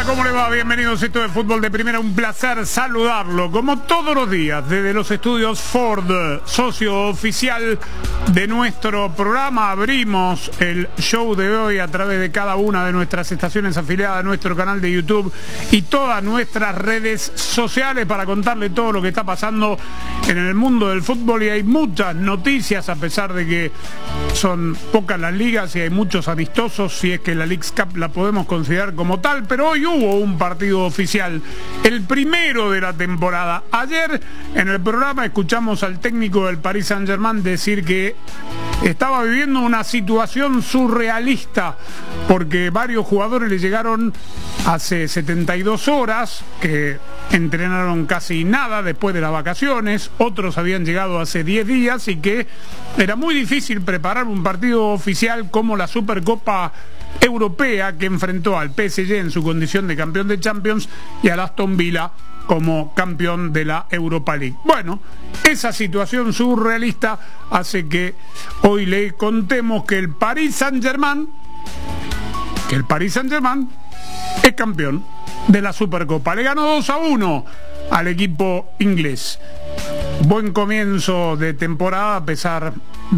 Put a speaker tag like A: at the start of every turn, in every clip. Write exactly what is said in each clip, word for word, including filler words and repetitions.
A: ¿Cómo le va? Bienvenidos a esto de Fútbol de Primera, un placer saludarlo, como todos los días, desde los estudios Ford, socio oficial de nuestro programa. Abrimos el show de hoy a través de cada una de nuestras estaciones afiliadas a nuestro canal de YouTube y todas nuestras redes sociales para contarle todo lo que está pasando en el mundo del fútbol, y hay muchas noticias, a pesar de que son pocas las ligas y hay muchos amistosos, si es que la Leagues Cup la podemos considerar como tal, pero hoy hubo un partido oficial, el primero de la temporada. Ayer en el programa escuchamos al técnico del Paris Saint-Germain decir que estaba viviendo una situación surrealista porque varios jugadores le llegaron hace setenta y dos horas, que entrenaron casi nada después de las vacaciones, otros habían llegado hace diez días y que era muy difícil preparar un partido oficial como la Supercopa Europea, que enfrentó al P S G en su condición de campeón de Champions y al Aston Villa como campeón de la Europa League. Bueno, esa situación surrealista hace que hoy le contemos que el Paris Saint-Germain, que el Paris Saint-Germain es campeón de la Supercopa. Le ganó dos a uno al equipo inglés. Buen comienzo de temporada a pesar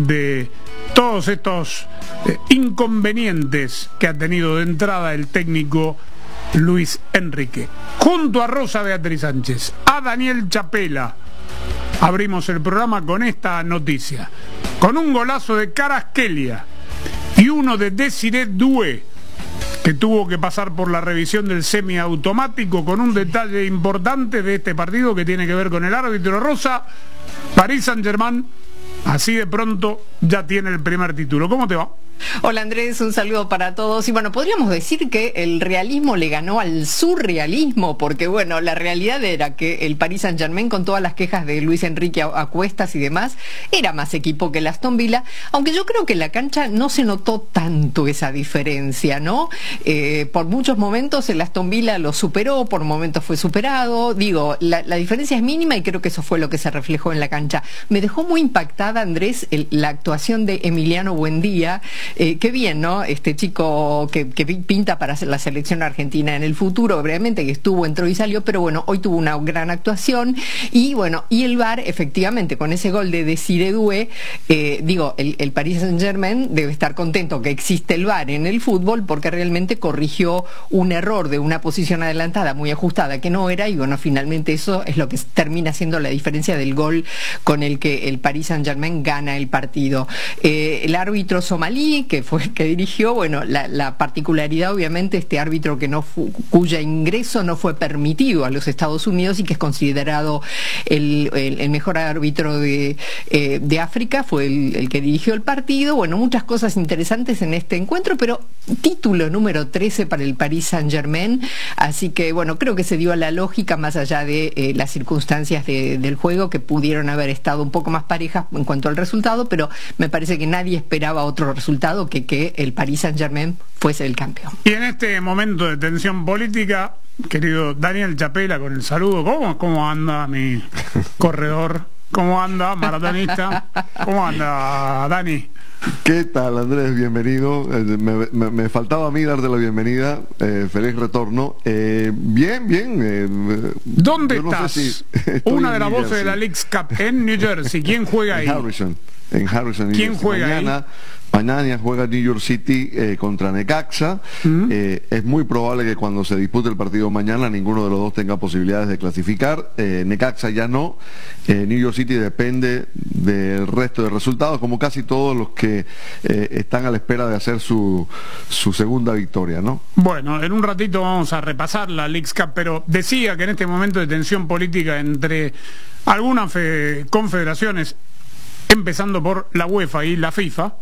A: de todos estos eh, inconvenientes que ha tenido de entrada el técnico Luis Enrique. Junto a Rosa Beatriz Sánchez, a Daniel Chapela, abrimos el programa con esta noticia. Con un golazo de Kvaratskhelia y uno de Désiré Doué, que tuvo que pasar por la revisión del semiautomático, con un detalle importante de este partido que tiene que ver con el árbitro. Rosa, Paris Saint-Germain, así de pronto ya tiene el primer título. ¿Cómo te va?
B: Hola Andrés, un saludo para todos. Y bueno, podríamos decir que el realismo le ganó al surrealismo, porque bueno, la realidad era que el Paris Saint-Germain, con todas las quejas de Luis Enrique a, a cuestas y demás, era más equipo que el Aston Villa, aunque yo creo que en la cancha no se notó tanto esa diferencia, ¿no? Eh, por muchos momentos el Aston Villa lo superó, por momentos fue superado. Digo, la, la diferencia es mínima y creo que eso fue lo que se reflejó en la cancha. Me dejó muy impactada, Andrés, el, la actuación de Emiliano Buendía. Eh, qué bien, ¿no? Este chico que, que pinta para la selección argentina en el futuro, obviamente que estuvo, entró y salió, pero bueno, hoy tuvo una gran actuación. Y bueno, y el V A R, efectivamente, con ese gol de Désiré Doué, eh, digo, el, el Paris Saint-Germain debe estar contento que existe el V A R en el fútbol, porque realmente corrigió un error de una posición adelantada muy ajustada que no era, y bueno, finalmente eso es lo que termina siendo la diferencia del gol con el que el Paris Saint-Germain gana el partido. Eh, el árbitro somalí, que fue el que dirigió, bueno, la, la particularidad, obviamente, este árbitro que no fu, cuya ingreso no fue permitido a los Estados Unidos y que es considerado el, el, el mejor árbitro de, eh, de África, fue el, el que dirigió el partido. Bueno, muchas cosas interesantes en este encuentro, pero título número trece para el Paris Saint-Germain, así que bueno, creo que se dio a la lógica, más allá de eh, las circunstancias de, del juego, que pudieron haber estado un poco más parejas en cuanto al resultado, pero me parece que nadie esperaba otro resultado que que el Paris Saint-Germain fuese el campeón.
A: Y en este momento de tensión política, querido Daniel Chapela, con el saludo, ¿cómo, cómo anda mi corredor? ¿Cómo anda, maratonista? ¿Cómo anda, Dani?
C: ¿Qué tal, Andrés? Bienvenido. Eh, me, me, me faltaba a mí darte la bienvenida. Eh, feliz retorno. Eh, bien, bien. Eh,
A: ¿Dónde no estás?
C: Si
A: Una de las voces de la Leagues Cup en New Jersey. ¿Quién juega ahí?
C: En Harrison. En Harrison.
A: ¿Quién juega
C: mañana,
A: ahí?
C: Mañana juega New York City eh, contra Necaxa. Uh-huh. eh, es muy probable que cuando se dispute el partido mañana ninguno de los dos tenga posibilidades de clasificar. Eh, Necaxa ya no. Eh, New York City depende del resto de resultados, como casi todos los que eh, están a la espera de hacer su, su segunda victoria, ¿no?
A: Bueno, en un ratito vamos a repasar la Leagues Cup, pero decía que en este momento de tensión política entre algunas fe- confederaciones, empezando por la UEFA y la FIFA,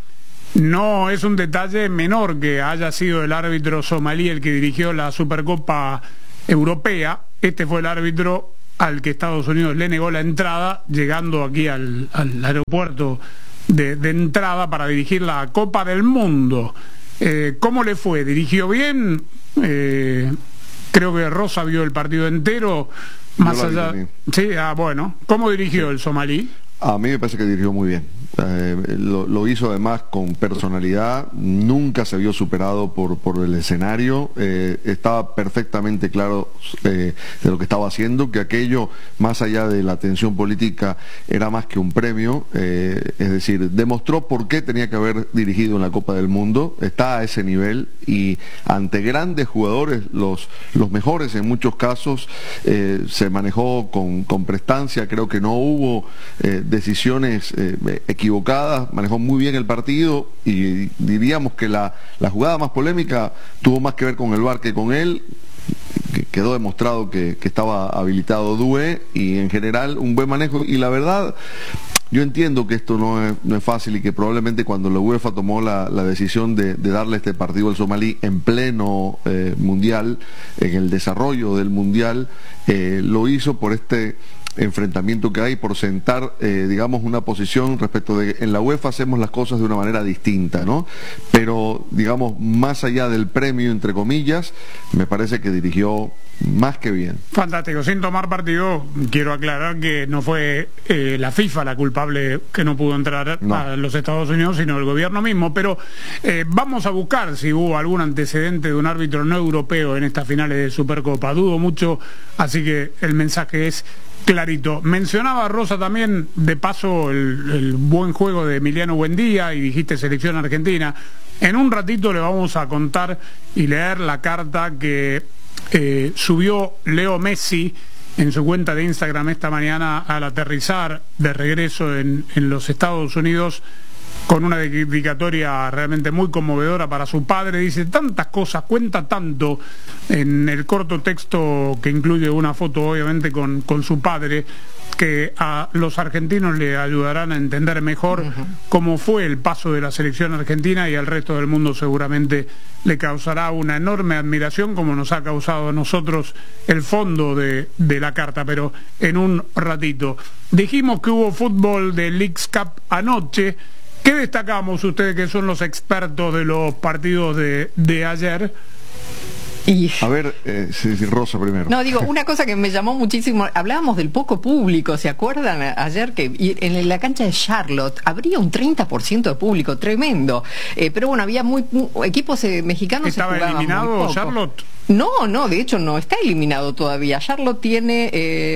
A: no es un detalle menor que haya sido el árbitro somalí el que dirigió la Supercopa Europea. Este fue el árbitro al que Estados Unidos le negó la entrada, llegando aquí al, al aeropuerto de, de entrada para dirigir la Copa del Mundo. Eh, ¿Cómo le fue? ¿Dirigió bien? Eh, creo que Rosa vio el partido entero, más allá... Sí, ah, bueno. ¿Cómo dirigió sí. el somalí?
C: A mí me parece que dirigió muy bien. eh, lo, lo hizo además con personalidad, nunca se vio superado por, por el escenario, eh, estaba perfectamente claro eh, de lo que estaba haciendo, que aquello, más allá de la tensión política, era más que un premio, eh, es decir, demostró por qué tenía que haber dirigido en la Copa del Mundo, está a ese nivel y ante grandes jugadores, los, los mejores en muchos casos, eh, se manejó con, con prestancia, creo que no hubo eh, decisiones eh, equivocadas, manejó muy bien el partido y diríamos que la, la jugada más polémica tuvo más que ver con el V A R que con él. Quedó demostrado que, que estaba habilitado Doué y en general un buen manejo, y la verdad yo entiendo que esto no es, no es fácil y que probablemente cuando la UEFA tomó la, la decisión de, de darle este partido al somalí en pleno eh, mundial, en el desarrollo del mundial, eh, lo hizo por este enfrentamiento que hay, por sentar, eh, digamos, una posición respecto de en la UEFA hacemos las cosas de una manera distinta, ¿no? Pero, digamos, más allá del premio, entre comillas, me parece que dirigió más que bien.
A: Fantástico. Sin tomar partido, quiero aclarar que no fue eh, la FIFA la culpable que no pudo entrar no. a los Estados Unidos, sino el gobierno mismo, pero eh, vamos a buscar si hubo algún antecedente de un árbitro no europeo en estas finales de Supercopa. Dudo mucho, así que el mensaje es clarito. Mencionaba Rosa también, de paso, el, el buen juego de Emiliano Buendía y dijiste selección argentina. En un ratito le vamos a contar y leer la carta que eh, subió Leo Messi en su cuenta de Instagram esta mañana al aterrizar de regreso en, en los Estados Unidos, con una dedicatoria realmente muy conmovedora para su padre. Dice tantas cosas, cuenta tanto en el corto texto que incluye una foto obviamente con, con su padre, que a los argentinos le ayudarán a entender mejor uh-huh. cómo fue el paso de la selección argentina, y al resto del mundo seguramente le causará una enorme admiración, como nos ha causado a nosotros el fondo de, de la carta, pero en un ratito. Dijimos que hubo fútbol de Leagues Cup anoche. ¿Qué destacamos ustedes que son los expertos de los partidos de, de ayer?
B: Y...
C: A ver, eh, sí, sí, Rosa primero.
B: No, digo, una cosa que me llamó muchísimo, hablábamos del poco público, ¿se acuerdan ayer que en la cancha de Charlotte habría un treinta por ciento de público, tremendo? Eh, pero bueno, había muy, muy equipos eh, mexicanos.
A: ¿Estaba eliminado Charlotte?
B: No, no, de hecho no está eliminado todavía. Charlotte tiene, eh,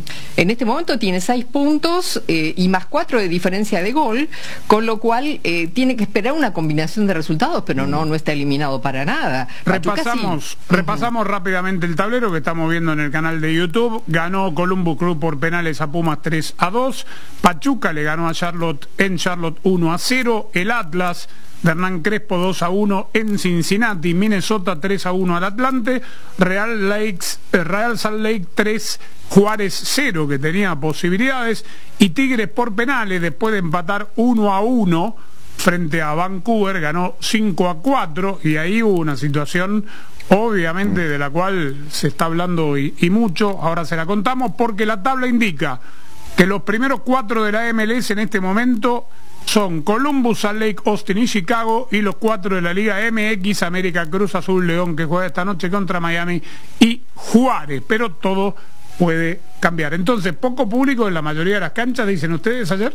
B: en este momento tiene seis puntos eh, y más cuatro de diferencia de gol, con lo cual eh, tiene que esperar una combinación de resultados, pero no, no está eliminado para nada.
A: Repasamos, repasamos uh-huh. rápidamente el tablero que estamos viendo en el canal de YouTube. Ganó Columbus Crew por penales a Pumas tres a dos. Pachuca le ganó a Charlotte en Charlotte uno a cero. El Atlas de Hernán Crespo dos a uno en Cincinnati. Minnesota tres a uno al Atlante. Real, Lakes, Real Salt Lake tres, Juárez cero, que tenía posibilidades. Y Tigres por penales, después de empatar uno a uno frente a Vancouver, ganó cinco a cuatro. Y ahí hubo una situación obviamente de la cual se está hablando y, y mucho. Ahora se la contamos porque la tabla indica que los primeros cuatro de la M L S en este momento son Columbus, Salt Lake, Austin y Chicago, y los cuatro de la Liga M X, América, Cruz Azul, León, que juega esta noche contra Miami, y Juárez, pero todo puede cambiar. Entonces, poco público en la mayoría de las canchas, dicen ustedes ayer.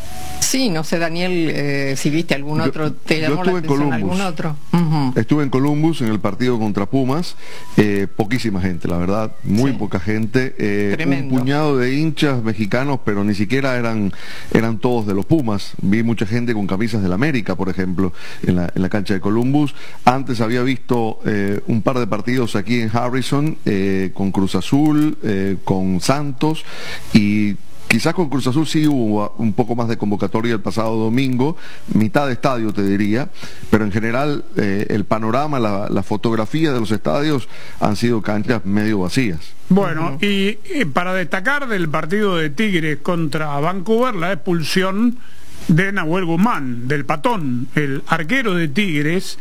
B: Sí, no sé, Daniel, eh, si viste algún otro,
C: yo,
B: te llamó la atención algún otro. Uh-huh.
C: Estuve en Columbus en el partido contra Pumas, eh, poquísima gente, la verdad, muy sí. poca gente, eh, un puñado de hinchas mexicanos, pero ni siquiera eran eran todos de los Pumas. Vi mucha gente con camisas del América, por ejemplo, en la, en la cancha de Columbus. Antes había visto eh, un par de partidos aquí en Harrison, eh, con Cruz Azul, eh, con Santos, y quizás con Cruz Azul sí hubo un poco más de convocatoria el pasado domingo, mitad de estadio te diría, pero en general eh, el panorama, la, la fotografía de los estadios han sido canchas medio vacías.
A: Bueno, uh-huh. y, y para destacar del partido de Tigres contra Vancouver, la expulsión de Nahuel Guzmán, del Patón, el arquero de Tigres,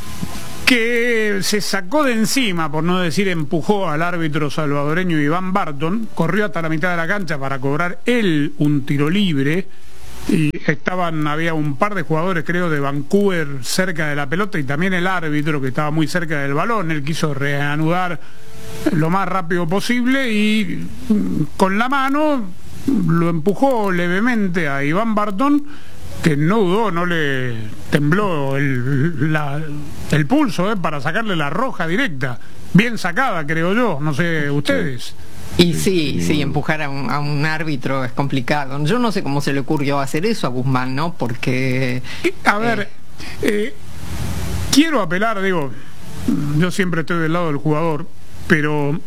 A: que se sacó de encima, por no decir empujó al árbitro salvadoreño Iván Barton, corrió hasta la mitad de la cancha para cobrar él un tiro libre, y estaban, había un par de jugadores creo de Vancouver cerca de la pelota, y también el árbitro que estaba muy cerca del balón. Él quiso reanudar lo más rápido posible y con la mano lo empujó levemente a Iván Barton, que no dudó, no le tembló el, la, el pulso eh, para sacarle la roja directa. Bien sacada, creo yo, no sé ustedes.
B: Y sí, sí, empujar a un, a un árbitro es complicado. Yo no sé cómo se le ocurrió hacer eso a Guzmán, ¿no? Porque...
A: A ver, eh, eh, quiero apelar, digo, yo siempre estoy del lado del jugador, pero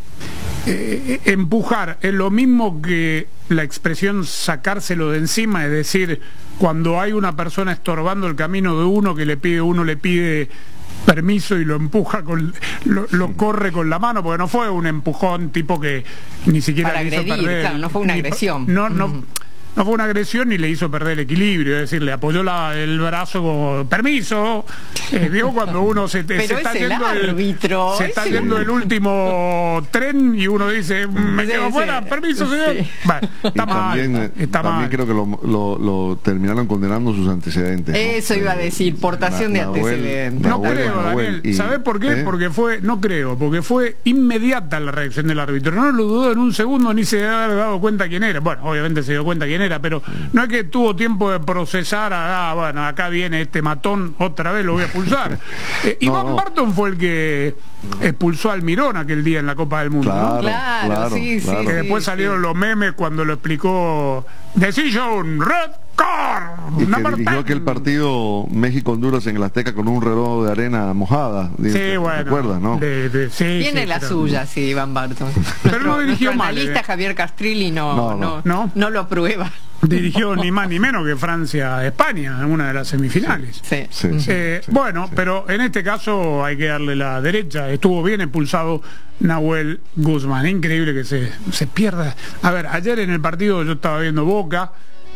A: eh, empujar es lo mismo que la expresión sacárselo de encima, es decir, cuando hay una persona estorbando el camino de uno que le pide, uno le pide permiso y lo empuja con lo, lo corre con la mano, porque no fue un empujón tipo que ni siquiera
B: para
A: le hizo
B: agredir,
A: perder,
B: claro, no fue una
A: ni,
B: agresión.
A: No, no,
B: uh-huh.
A: no fue una agresión ni le hizo perder el equilibrio, es decir, le apoyó la, el brazo como permiso. Eh, digo, cuando uno se,
B: Pero
A: se está
B: es el
A: yendo
B: árbitro,
A: el, se está
B: el...
A: yendo el último tren y uno dice, me
B: sí,
A: quedo
B: sí.
A: fuera, permiso, señor.
B: Sí.
A: Bueno, está
C: y
A: mal,
C: también,
A: está, está
C: también
A: mal.
C: creo que lo, lo, lo terminaron condenando sus antecedentes, ¿no?
B: Eso iba a decir, portación de
C: Nahuel,
B: antecedentes.
A: No
C: Nahuel,
A: creo,
C: Nahuel,
A: Daniel.
C: y-
A: ¿Sabés por qué?
C: ¿eh?
A: Porque fue, no creo, porque fue inmediata la reacción del árbitro. No lo dudó en un segundo ni se había dado cuenta quién era. Bueno, obviamente se dio cuenta quién era, pero no es que tuvo tiempo de procesar, ah, bueno, acá viene este matón, otra vez lo voy a expulsar. Eh,
C: No,
A: Iván
C: no.
A: Barton fue el que expulsó al Mirón aquel día en la Copa del Mundo,
C: Claro,
A: ¿no?
B: Claro,
C: claro,
B: sí, sí,
C: claro.
A: Que después
B: sí,
A: salieron
B: sí.
A: los memes cuando lo explicó Decision, Red Card,
C: Y que
A: number
C: dirigió
A: ten.
C: aquel partido México-Honduras en el Azteca con un reloj de arena mojada.
A: Sí,
C: ¿te
A: bueno.
C: acuerdas, no?
A: de- de- sí,
B: Tiene
A: sí,
B: la
A: pero-
B: suya, sí, Iván Barton.
A: Pero
B: Nuestro-
A: no dirigió
B: nuestro
A: mal,
B: analista
A: eh.
B: Javier Castrilli no,
C: No,
B: no,
C: no.
A: ¿No?
B: no lo aprueba.
A: Dirigió ni más ni menos que Francia-España en una de las semifinales.
B: Sí.
C: Sí, sí,
A: Eh,
C: sí,
A: bueno,
C: sí.
A: pero en este caso hay que darle la derecha. Estuvo bien expulsado Nahuel Guzmán. Increíble que se, se pierda. A ver, ayer en el partido yo estaba viendo Boca.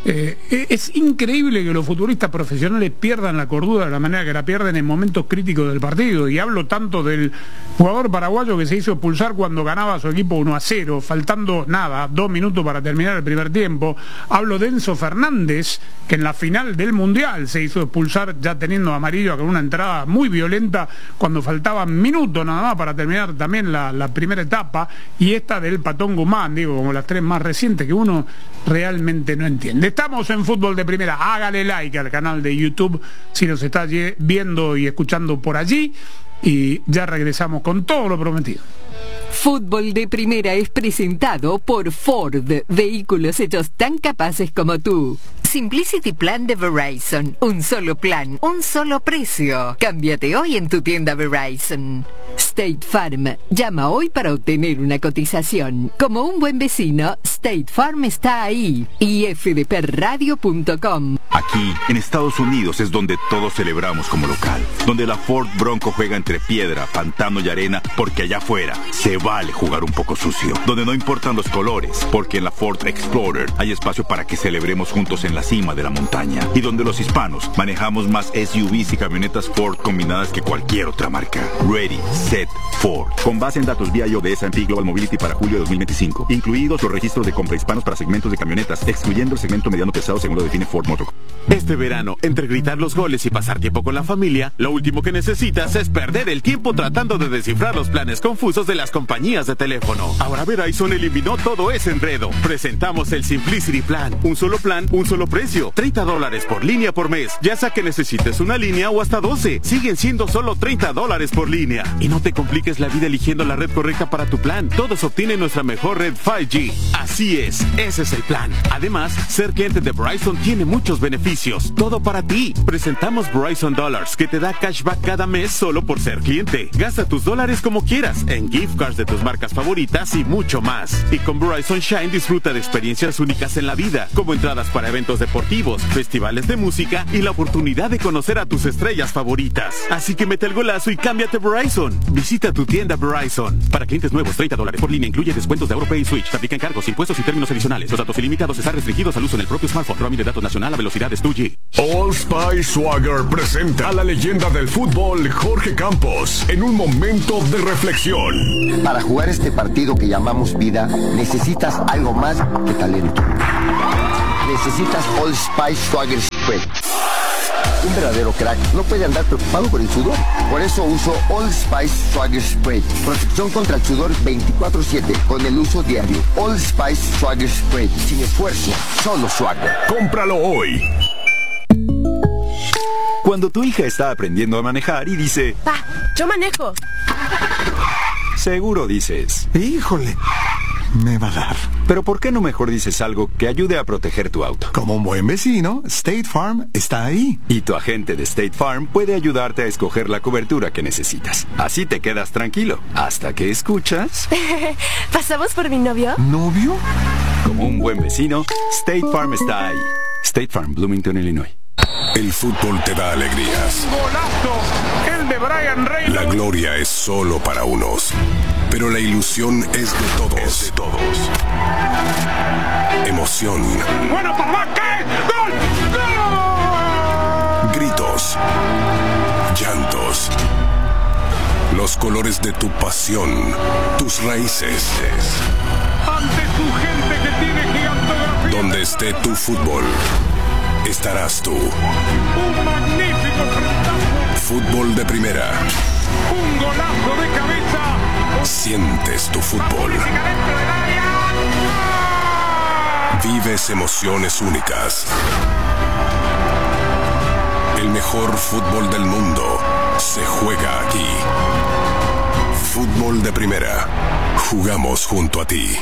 A: Eh, es increíble que los futbolistas profesionales pierdan la cordura de la manera que la pierden en momentos críticos del partido. Y hablo tanto del jugador paraguayo que se hizo expulsar cuando ganaba a su equipo uno a cero, faltando nada, dos minutos para terminar el primer tiempo. Hablo de Enzo Fernández, que en la final del Mundial se hizo expulsar ya teniendo amarillo con una entrada muy violenta cuando faltaban minutos nada más para terminar también la, la primera etapa. Y esta del Patón Guzmán, digo, como las tres más recientes que uno realmente no entiende. Estamos en Fútbol de Primera. Hágale like al canal de YouTube si nos está viendo y escuchando por allí. Y ya regresamos con todo lo prometido.
D: Fútbol de Primera es presentado por Ford, vehículos hechos tan capaces como tú. Simplicity Plan de Verizon, un solo plan, un solo precio. Cámbiate hoy en tu tienda Verizon. State Farm, llama hoy para obtener una cotización. Como un buen vecino, State Farm está ahí. y f d p radio punto com.
E: Aquí, en Estados Unidos, es donde todos celebramos como local. Donde la Ford Bronco juega entre piedra, pantano y arena, porque allá afuera se vale jugar un poco sucio. Donde no importan los colores, porque en la Ford Explorer hay espacio para que celebremos juntos en la cima de la montaña. Y donde los hispanos manejamos más S U Vs y camionetas Ford combinadas que cualquier otra marca. Ready, set, Ford. Con base en datos vía I O de S and P Global Mobility para julio de dos mil veinticinco. Incluidos los registros de compra hispanos para segmentos de camionetas, excluyendo el segmento mediano pesado según lo define Ford Motor.
F: Este verano, entre gritar los goles y pasar tiempo con la familia, lo último que necesitas es perder el tiempo tratando de descifrar los planes confusos de las compañías de teléfono. Ahora Verizon eliminó todo ese enredo. Presentamos el Simplicity Plan. Un solo plan, un solo precio. treinta dólares por línea por mes. Ya sea que necesites una línea o hasta doce. Siguen siendo solo treinta dólares por línea. Y no te compliques la vida eligiendo la red correcta para tu plan. Todos obtienen nuestra mejor red cinco G. Así es, ese es el plan. Además, ser cliente de Verizon tiene muchos beneficios. Todo para ti. Presentamos Verizon Dollars, que te da cashback cada mes solo por ser cliente. Gasta tus dólares como quieras, en gift cards de tus marcas favoritas y mucho más. Y con Verizon Shine disfruta de experiencias únicas en la vida, como entradas para eventos deportivos, festivales de música y la oportunidad de conocer a tus estrellas favoritas. Así que mete el golazo y cámbiate a Verizon. Visita tu tienda Verizon. Para clientes nuevos, treinta dólares por línea incluye descuentos de AuroPay y Switch. Te aplican cargos, impuestos y términos adicionales. Los datos ilimitados están restringidos al uso en el propio smartphone. Roaming de datos nacional a velocidades dos G.
G: Old Spice Swagger presenta a la leyenda del fútbol Jorge Campos en un momento de reflexión.
H: Para jugar este partido que llamamos vida, necesitas algo más que talento. Necesitas Old Spice Swagger Spray. Un verdadero crack no puede andar preocupado por el sudor. Por eso uso Old Spice Swagger Spray. Protección contra el sudor veinticuatro siete con el uso diario. Old Spice Swagger Spray. Sin esfuerzo, solo swagger.
G: Cómpralo hoy.
E: Cuando tu hija está aprendiendo a manejar y dice...
I: Pa, yo manejo.
E: Seguro dices...
J: Híjole, me va a dar.
E: Pero ¿por qué no mejor dices algo que ayude a proteger tu auto?
J: Como un buen vecino, State Farm está ahí.
E: Y tu agente de State Farm puede ayudarte a escoger la cobertura que necesitas. Así te quedas tranquilo, hasta que escuchas...
I: ¿Pasamos por mi novio?
J: ¿Novio?
E: Como un buen vecino, State Farm está ahí. State Farm, Bloomington, Illinois.
G: El fútbol te da alegrías.
A: Golazo, el de Brian Reynolds.
G: La gloria es solo para unos, pero la ilusión es de todos. Es de todos. Emoción.
A: Bueno, papá, ¿qué? ¡Gol! ¡Gol!
G: Gritos. Llantos. Los colores de tu pasión. Tus raíces.
A: Ante tu gente que tiene gigantografía.
G: Donde esté tu fútbol, estarás tú.
A: Un magnífico frentazo.
G: Fútbol de primera.
A: Un golazo de cabeza.
G: Sientes tu fútbol. Vives emociones únicas. El mejor fútbol del mundo se juega aquí. Fútbol de primera. Jugamos junto a ti.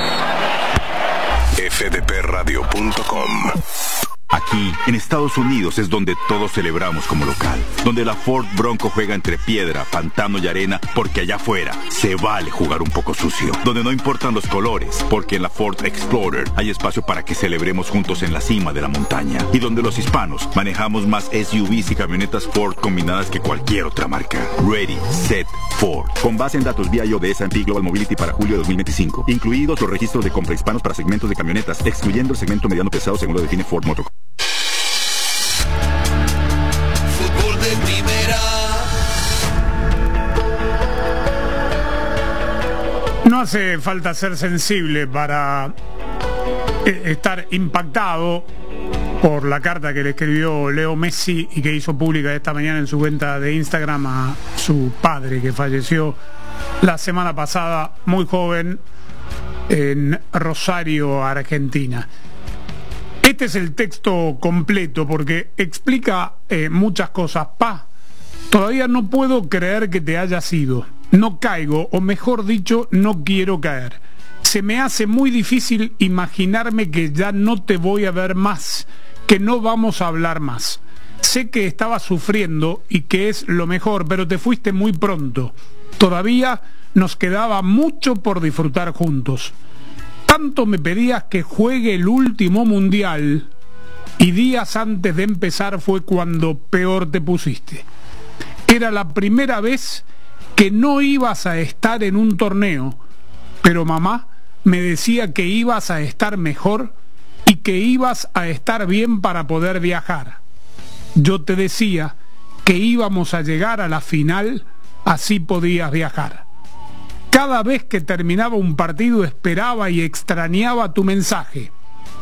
G: F D P radio punto com.
E: Aquí, en Estados Unidos, es donde todos celebramos como local. Donde la Ford Bronco juega entre piedra, pantano y arena, porque allá afuera se vale jugar un poco sucio. Donde no importan los colores, porque en la Ford Explorer hay espacio para que celebremos juntos en la cima de la montaña. Y donde los hispanos manejamos más S U Vs y camionetas Ford combinadas que cualquier otra marca. Ready, Set, Ford. Con base en datos V I O de S and P Global Mobility para julio de dos mil veinticinco. Incluidos los registros de compra hispanos para segmentos de camionetas, excluyendo el segmento mediano pesado según lo define Ford Motor.
A: No hace falta ser sensible para estar impactado por la carta que le escribió Leo Messi y que hizo pública esta mañana en su cuenta de Instagram a su padre, que falleció la semana pasada, muy joven, en Rosario, Argentina. Este es el texto completo porque explica eh, muchas cosas. Pa, todavía no puedo creer que te hayas ido. No caigo, o mejor dicho, no quiero caer. Se me hace muy difícil imaginarme que ya no te voy a ver más, que no vamos a hablar más. Sé que estabas sufriendo y que es lo mejor, pero te fuiste muy pronto. Todavía nos quedaba mucho por disfrutar juntos. Tanto me pedías que juegue el último mundial y días antes de empezar fue cuando peor te pusiste. Era la primera vez que no ibas a estar en un torneo, pero mamá me decía que ibas a estar mejor y que ibas a estar bien para poder viajar. Yo te decía que íbamos a llegar a la final, así podías viajar. Cada vez que terminaba un partido esperaba y extrañaba tu mensaje.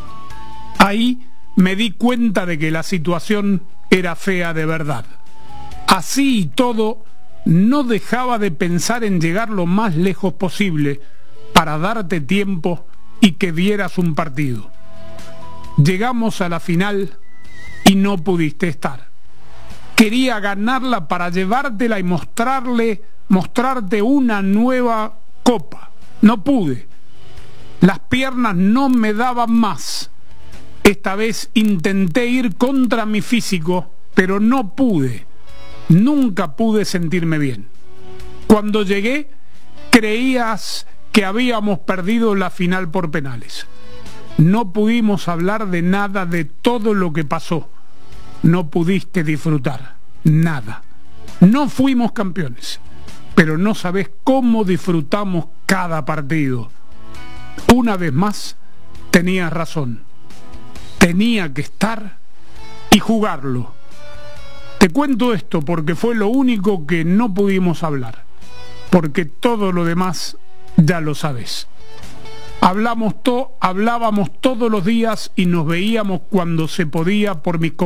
A: Ahí me di cuenta de que la situación era fea de verdad. Así y todo, no dejaba de pensar en llegar lo más lejos posible para darte tiempo y que vieras un partido. Llegamos a la final y no pudiste estar. Quería ganarla para llevártela y mostrarle, mostrarte una nueva copa. No pude. Las piernas no me daban más. Esta vez intenté ir contra mi físico, pero no pude. Nunca pude sentirme bien. Cuando llegué, creías que habíamos perdido la final por penales. No pudimos hablar de nada de todo lo que pasó. No pudiste disfrutar nada. No fuimos campeones, pero no sabés cómo disfrutamos cada partido. Una vez más, tenías razón. Tenía que estar y jugarlo. Te cuento esto porque fue lo único que no pudimos hablar, porque todo lo demás ya lo sabes. Hablamos to, hablábamos todos los días y nos veíamos cuando se podía por mis